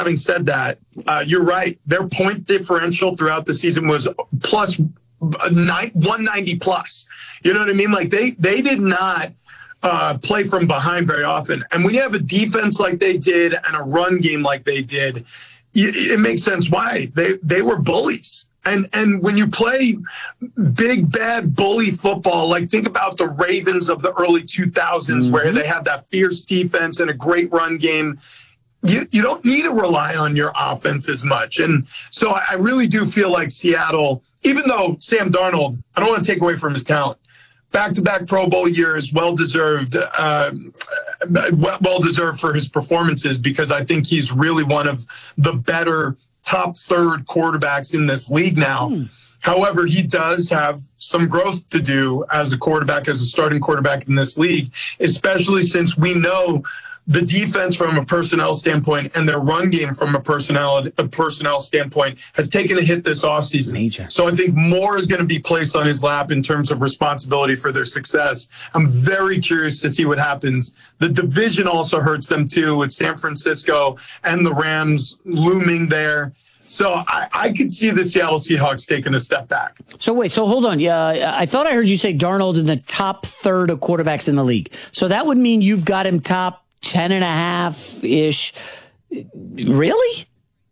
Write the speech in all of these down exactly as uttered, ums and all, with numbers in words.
having said that, uh, you're right. Their point differential throughout the season was plus one ninety plus. You know what I mean? Like they they did not uh, play from behind very often. And when you have a defense like they did and a run game like they did, it makes sense why they they were bullies. And and when you play big, bad bully football, like think about the Ravens of the early two thousands, mm-hmm. where they had that fierce defense and a great run game, you, you don't need to rely on your offense as much. And so I really do feel like Seattle, even though Sam Darnold, I don't want to take away from his talent, back-to-back Pro Bowl years, well-deserved, uh, well-deserved for his performances, because I think he's really one of the better top third quarterbacks in this league now. Hmm. However, he does have some growth to do as a quarterback, as a starting quarterback in this league, especially since we know the defense from a personnel standpoint and their run game from a personnel a personnel standpoint has taken a hit this offseason. Major. So I think more is going to be placed on his lap in terms of responsibility for their success. I'm very curious to see what happens. The division also hurts them too, with San Francisco and the Rams looming there. So I, I could see the Seattle Seahawks taking a step back. So wait, so hold on. Yeah, I thought I heard you say Darnold in the top third of quarterbacks in the league. So that would mean you've got him top ten and a half ish. Really?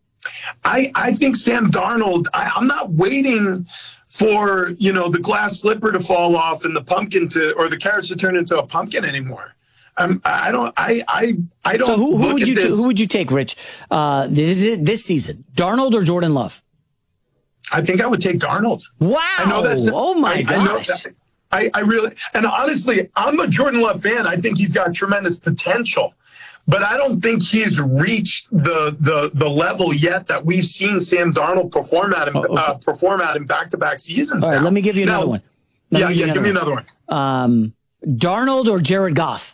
I, I think Sam Darnold, I, I'm not waiting for, you know, the glass slipper to fall off and the pumpkin to, or the carrots to turn into a pumpkin anymore. Um, I don't, I, I, I don't. So who, who look would at you, this. who would you take, Rich, uh, this, this season, Darnold or Jordan Love? I think I would take Darnold. Wow. I know that's, oh my I, gosh. I know that, I, I really, and honestly, I'm a Jordan Love fan. I think he's got tremendous potential, but I don't think he's reached the the the level yet that we've seen Sam Darnold perform at him oh, okay. uh, perform at in back to back seasons. All right, now. let me give you another now, one. Let yeah, me yeah, give me another one. Um, Darnold or Jared Goff?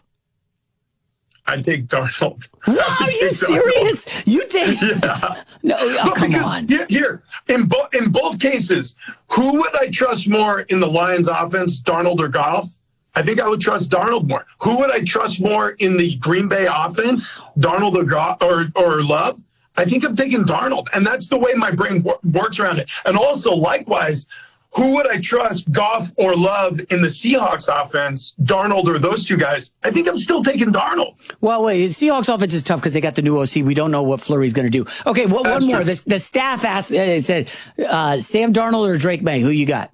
I take Darnold. What? Are you serious? Darnold. You take? Yeah. No, oh, well, come because, on. Here, here in both in both cases, who would I trust more in the Lions' offense, Darnold or Goff? I think I would trust Darnold more. Who would I trust more in the Green Bay offense, Darnold or Goff, or or Love? I think I'm taking Darnold, and that's the way my brain wor- works around it. And also, likewise, who would I trust, Goff or Love, in the Seahawks offense, Darnold or those two guys? I think I'm still taking Darnold. Well, wait, the Seahawks offense is tough because they got the new O C. We don't know what Fleury's going to do. Okay, well, one more. The, the staff asked, uh, said, uh, Sam Darnold or Drake May? Who you got?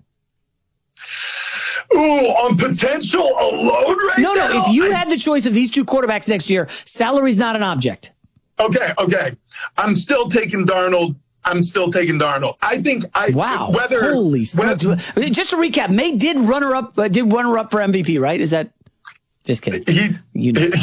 Ooh, on potential alone right no, now? No, no. If you I, had the choice of these two quarterbacks next year, salary's not an object. Okay, okay. I'm still taking Darnold. I'm still taking Darnold. I think I wow. Whether holy whether, just to recap, May did runner up, uh, did runner up for M V P, right? Is that just kidding? He, you know. yeah.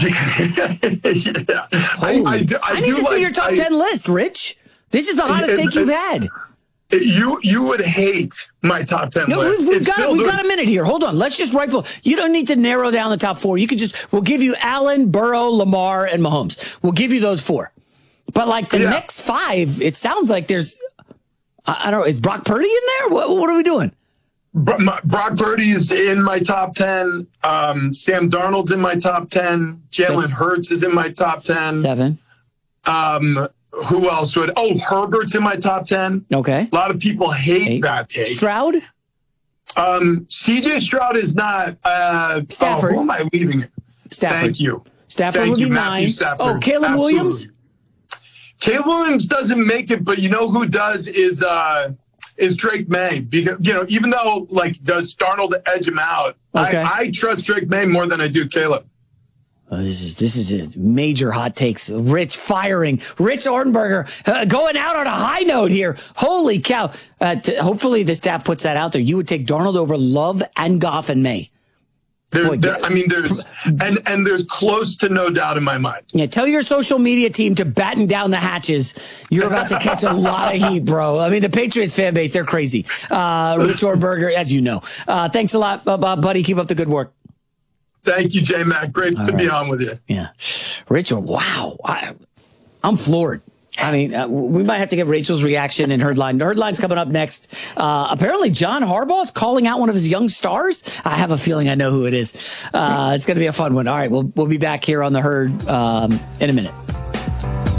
I, I, do, I, I need do to like, see your top I, ten list, Rich. This is the hottest it, take you've it, had. You you would hate my top ten no, list. We've, we've, got, we've doing, got a minute here. Hold on. Let's just rifle. You don't need to narrow down the top four. You can just, we'll give you Allen, Burrow, Lamar, and Mahomes. We'll give you those four. But like the yeah. next five, it sounds like there's, I, I don't know, is Brock Purdy in there? What, what are we doing? Brock Purdy's in my top ten. Um, Sam Darnold's in my top ten. Jalen Hurts is in my top ten. Seven. Um, who else would? Oh, Herbert's in my top ten. Okay. A lot of people hate Eight. that take. Stroud? Um, C J Stroud is not. Uh, Stafford. Oh, who am I leaving? Stafford. Thank you. Stafford Thank would you, be Matthew nine. Stafford. Oh, Caleb Absolutely. Williams? Caleb Williams doesn't make it, but you know who does is uh, is Drake May. Because, you know, even though, like, does Darnold edge him out, okay. I, I trust Drake May more than I do Caleb. Oh, this is this is it. Major hot takes. Rich firing. Rich Ortenberger uh, going out on a high note here. Holy cow. Uh, t- hopefully the staff puts that out there. You would take Darnold over Love and Goff and May. There, Boy, there, I mean, there's and and there's close to no doubt in my mind. Yeah, tell your social media team to batten down the hatches. You're about to catch a lot of heat, bro. I mean, the Patriots fan base, they're crazy. Uh, Rich Ortenberger, as you know. Uh, thanks a lot, uh, buddy. Keep up the good work. Thank you, J Mac. Great All to right. be on with you. Yeah. Rachel, wow. I, I'm floored. I mean, uh, we might have to get Rachel's reaction in Herdline. Herdline's coming up next. Uh, apparently, John Harbaugh is calling out one of his young stars. I have a feeling I know who it is. Uh, it's going to be a fun one. All right, we'll we'll be back here on the Herd um, in a minute.